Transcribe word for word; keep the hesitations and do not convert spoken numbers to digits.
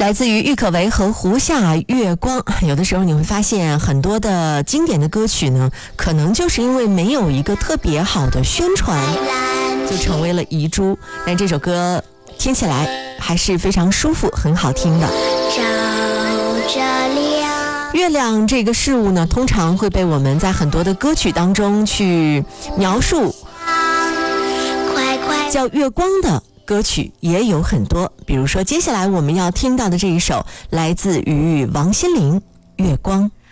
来自于郁可唯和胡夏月光。有的时候你会发现很多的经典的歌曲呢，可能就是因为没有一个特别好的宣传，就成为了遗珠。但这首歌听起来还是非常舒服，很好听的。月亮这个事物呢，通常会被我们在很多的歌曲当中去描述，叫月光的歌曲也有很多。比如说接下来我们要听到的这一首，来自于王心凌《月光》。